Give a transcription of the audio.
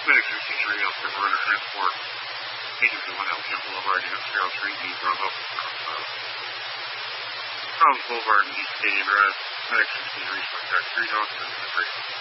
Medic 63 up there, we're going to transport Agency 1 Elkham Boulevard, Unit 03, East Brownsville Boulevard and East Stadium Drive. Medic 63, contact 3 Johnson, 3.